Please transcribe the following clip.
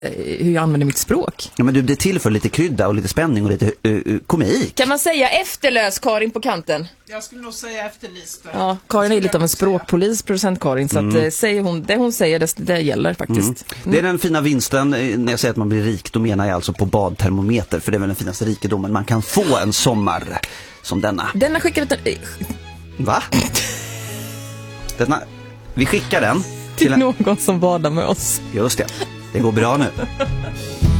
hur jag använder mitt språk. Ja, men det tillför lite krydda och lite spänning och lite komik. Kan man säga efterlös, Karin, på kanten? Jag skulle nog säga efterlyst. Ja, Karin är lite av en språkpolis, producent Karin, så att säger hon, det hon säger, det gäller faktiskt. Det är den fina vinsten. När jag säger att man blir rik, då menar jag alltså på badtermometer, för det är väl den finaste rikedomen man kan få en sommar som denna. Denna skickar vi Va? Vi skickar den till någon som badar med oss. Just det, det går bra nu.